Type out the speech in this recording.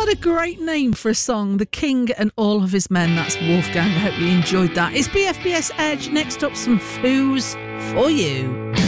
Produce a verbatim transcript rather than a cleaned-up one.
What a great name for a song. The King and All of His Men. That's Wolfgang. I hope you enjoyed that. It's B F B S Edge. Next up, some foos for you.